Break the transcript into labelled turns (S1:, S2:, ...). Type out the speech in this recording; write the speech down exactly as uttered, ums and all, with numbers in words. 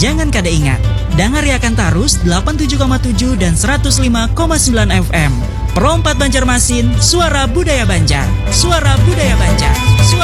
S1: Jangan kada ingat, dengar Yakan Tarus delapan puluh tujuh koma tujuh dan seratus lima koma sembilan F M. Perompat Banjarmasin, suara budaya Banjar. Suara budaya Banjar. Suara